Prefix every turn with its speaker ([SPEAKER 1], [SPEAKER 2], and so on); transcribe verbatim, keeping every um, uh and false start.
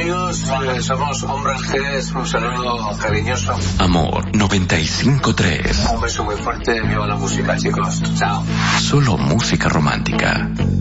[SPEAKER 1] amigos, eh, somos Hombres G, un saludo cariñoso.
[SPEAKER 2] Amor noventa y cinco tres.
[SPEAKER 1] Un beso muy fuerte, viva la música, chicos. Chao.
[SPEAKER 2] Solo música romántica.